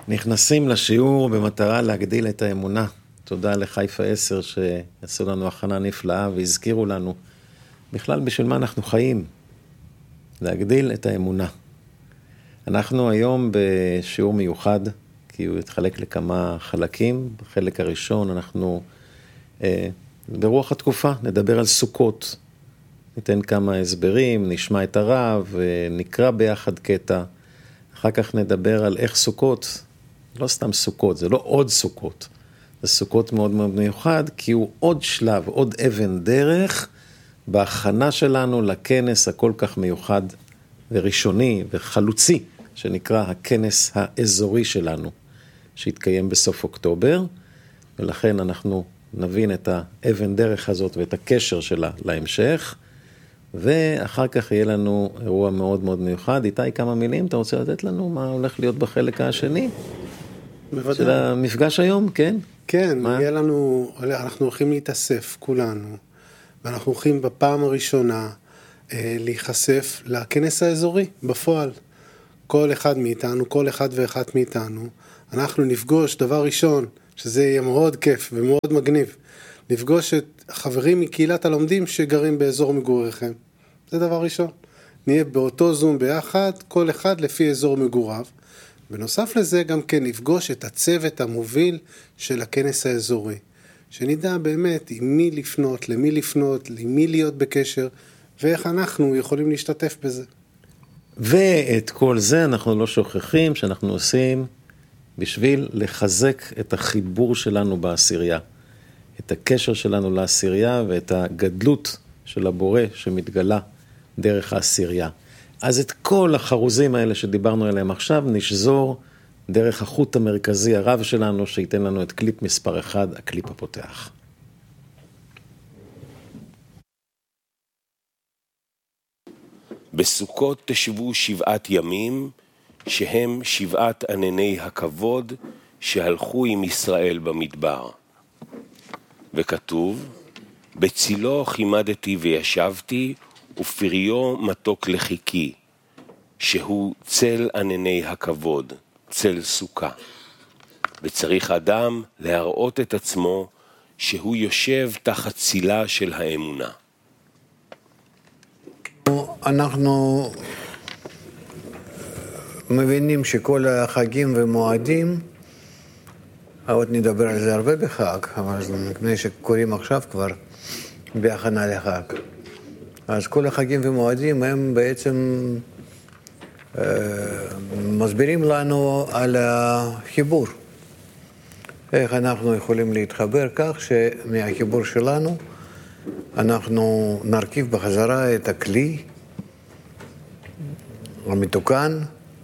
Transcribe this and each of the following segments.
נכנסים לשיעור במטרה להגדיל את האמונה. תודה לחיפה 10 שעשו לנו הכנה נפלאה והזכירו לנו בכלל בשביל מה אנחנו חיים. להגדיל את האמונה. אנחנו היום בשיעור מיוחד, כי הוא יתחלק לכמה חלקים. בחלק הראשון אנחנו ברוח התקופה נדבר על סוכות. ניתן כמה הסברים, נשמע את הרב, נקרא ביחד קטע. אחר כך נדבר על איך סוכות, לא סתם סוכות, זה לא עוד סוכות. זה סוכות מאוד מאוד מיוחד, כי הוא עוד שלב, עוד אבן דרך, בהכנה שלנו לכנס הכל כך מיוחד וראשוני וחלוצי, שנקרא הכנס האזורי שלנו, שהתקיים בסוף אוקטובר, ולכן אנחנו נבין את האבן דרך הזאת ואת הקשר שלה להמשך, ואחר כך יהיה לנו אירוע מאוד מאוד מיוחד. איתי, כמה מילים, אתה רוצה לתת לנו מה הולך להיות בחלק השני? בוודאי. של המפגש היום, כן? כן, יהיה לנו, אנחנו הולכים להתאסף כולנו, ואנחנו הולכים בפעם הראשונה להיחשף לכנס האזורי בפועל. כל אחד מאיתנו, כל אחד ואחת מאיתנו, אנחנו נפגוש דבר ראשון, שזה יהיה מאוד כיף ומאוד מגניב, נפגוש את חברים מקהילת הלומדים שגרים באזור מגוריכם. זה דבר ראשון. נהיה באותו זום ביחד, כל אחד לפי אזור מגוריו. בנוסף לזה גם כן נפגוש את הצוות המוביל של הכנס האזורי. שנדע באמת עם מי לפנות, למי לפנות, למי להיות בקשר, ואיך אנחנו יכולים להשתתף בזה. ואת כל זה אנחנו לא שוכחים שאנחנו עושים בשביל לחזק את החיבור שלנו בעשירייה. את הקשר שלנו לעשירייה ואת הגדלות של הבורא שמתגלה דרך העשירייה. אז את כל החרוזים האלה שדיברנו עליהם עכשיו נשזור דרך החוט המרכזי הרב שלנו שייתן לנו את קליפ מספר 1, הקליפ הפותח. בסוכות תשבו 7 ימים שהם 7 ענני הכבוד שהלכו עם ישראל במדבר. וכתוב, בצילו חימדתי וישבתי, ופריו מתוק לחיקי, שהוא צל ענני הכבוד, צל סוכה. וצריך אדם להראות את עצמו שהוא יושב תחת צילה של האמונה. אנחנו מבינים שכל החגים ומועדים, עוד נדבר על זה הרבה בחג, אבל מפני שקוראים עכשיו כבר בהכנה לחג. אז כל החגים ומועדים הם בעצם מסבירים לנו על החיבור. איך אנחנו יכולים להתחבר כך שמהחיבור שלנו אנחנו נרכיב בחזרה את הכלי המתוקן,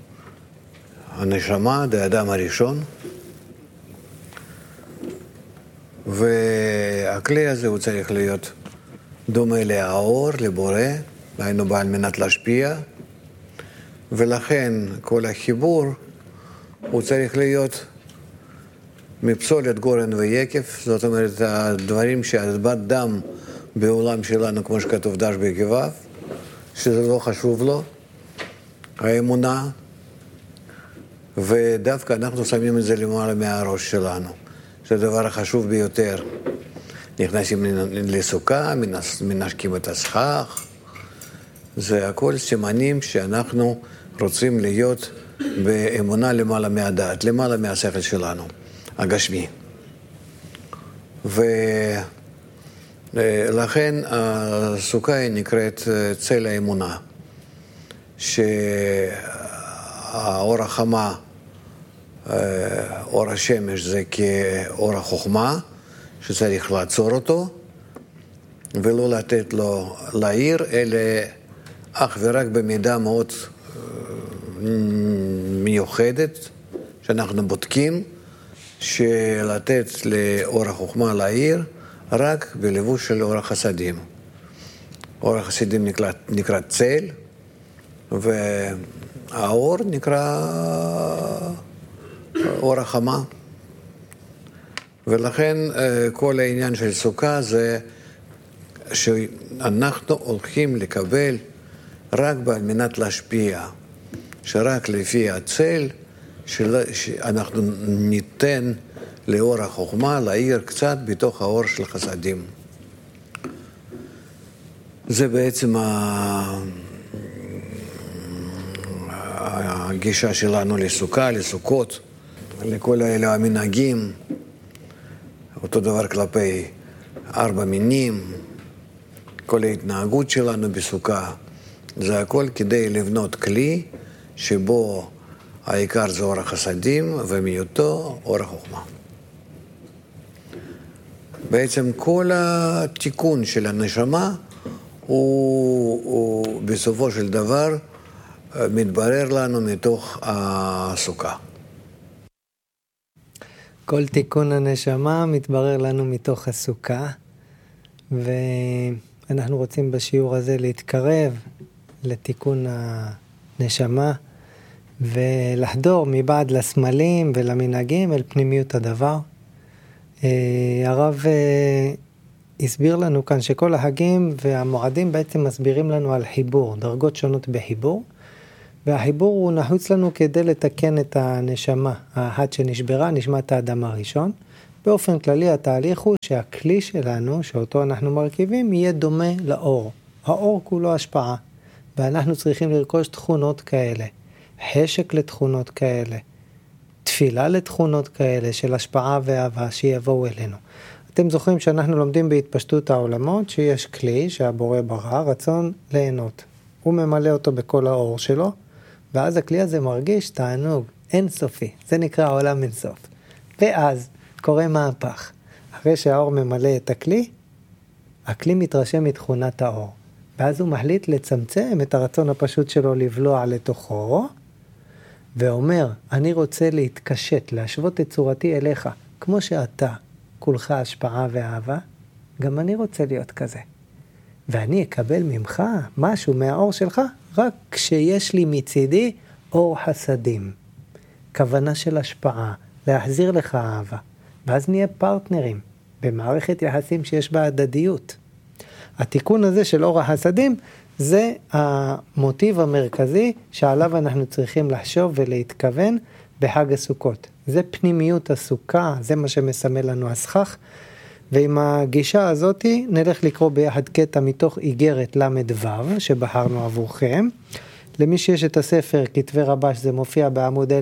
הנשמה, האדם הראשון. והכלי הזה הוא צריך להיות דומה לאור, לבורא, היינו בא על מנת להשפיע, ולכן כל החיבור הוא צריך להיות מפסולת גורן ויקף, זאת אומרת הדברים שהזבת דם בעולם שלנו, כמו שכתוב דש בקבב, שזה לא חשוב לו, האמונה, ודווקא אנחנו שמים את זה למעלה מהראש שלנו. זה הדבר החשוב ביותר. נכנסים לסוכה, מנשקים את הסכך. זה הכל סימנים שאנחנו רוצים להיות באמונה למעלה מהדעת, למעלה מהשכל שלנו, הגשמי. ולכן הסוכה היא נקראת צל האמונה, שהאור החמה, אור השמש זה כאור החוכמה, שצריך לעצור אותו, ולא לתת לו להאיר, אלא אך ורק במידה מאוד מיוחדת, שאנחנו בודקים, שלתת לאור החוכמה להאיר, רק בלבוש של אור החסדים. אור החסדים נקרא צל, והאור נקרא אור החמה. ולכן כל העניין של סוכה זה שאנחנו הולכים לקבל רק על מנת להשפיע, שרק לפי הצל שאנחנו ניתן לאור החוכמה להאיר קצת בתוך האור של חסדים. זה בעצם הגישה שלנו לסוכה, לסוכות, לכל אלה המנהגים, אותו דבר כלפי 4 מינים, כל ההתנהגות שלנו בסוכה, זה הכל כדי לבנות כלי שבו העיקר זה אור החסדים ומיעוטו אור החוכמה. בעצם כל התיקון של הנשמה הוא בסופו של דבר מתברר לנו מתוך הסוכה. כל תיקון הנשמה מתברר לנו מתוך הסוכה, ואנחנו רוצים בשיעור הזה להתקרב לתיקון הנשמה, ולחדור מבעד לסמלים ולמנהגים אל פנימיות הדבר. הרב הסביר לנו כאן שכל ההגים והמועדים בעצם מסבירים לנו על חיבור, דרגות שונות בחיבור, והחיבור הוא נחוץ לנו כדי לתקן את הנשמה, האחת שנשברה, נשמת האדם הראשון. באופן כללי התהליך הוא שהכלי שלנו, שאותו אנחנו מרכיבים, יהיה דומה לאור. האור כולו השפעה, ואנחנו צריכים לרכוש תכונות כאלה, חשק לתכונות כאלה, תפילה לתכונות כאלה של השפעה ואהבה שיבואו אלינו. אתם זוכרים שאנחנו לומדים בהתפשטות העולמות שיש כלי שהבורא ברא, רצון ליהנות. הוא ממלא אותו בכל האור שלו, ואז הכלי הזה מרגיש תענוג אינסופי. זה נקרא העולם אינסוף. ואז קורה מהפך. אחרי שהאור ממלא את הכלי, הכלי מתרשם מתכונת האור. ואז הוא מחליט לצמצם את הרצון הפשוט שלו לבלוע לתוכו, ואומר, אני רוצה להתקשט, להשוות את צורתי אליך, כמו שאתה, כולך השפעה ואהבה, גם אני רוצה להיות כזה. ואני אקבל ממך משהו מהאור שלך, רק כשיש לי מצידי אור חסדים. כוונה של השפעה, להחזיר לך אהבה. ואז נהיה פרטנרים, במערכת יחסים שיש בה הדדיות. התיקון הזה של אור החסדים, זה המוטיב המרכזי שעליו אנחנו צריכים לחשוב ולהתכוון בחג הסוכות. זה פנימיות הסוכה, זה מה שמסמל לנו הסכך, ועם הגישה הזאת נלך לקרוא ביחד קטע מתוך איגרת למדבר שבחרנו עבורכם. למי שיש את הספר כתבי רבש זה מופיע בעמוד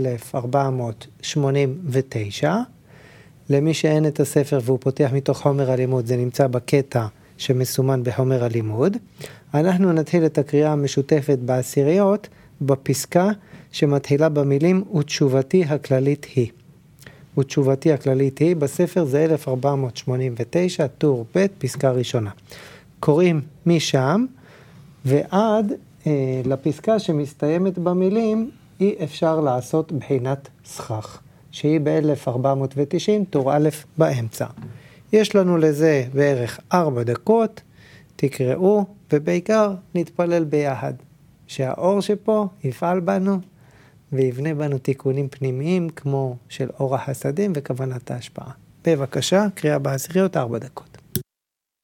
1489. למי שאין את הספר והוא פותח מתוך חומר הלימוד זה נמצא בקטע שמסומן בחומר הלימוד. אנחנו נתחיל את הקריאה המשותפת בעשיריות בפסקה שמתחילה במילים ותשובתי הכללית היא. ותשובתי הכללית היא, בספר זה 1489, טור ב', פסקה ראשונה. קוראים משם ועד לפסקה שמסתיימת במילים אי אפשר לעשות בחינת סכך, שהיא ב-1490, טור א' באמצע. יש לנו לזה בערך 4 דקות, תקראו ובעיקר נתפלל ביחד. שהאור שפה יפעל בנו ויבנה בנו תיקונים פנימיים כמו של אור החסדים וכוונת ההשפעה. בבקשה, קריאה בעשיריות 4 דקות.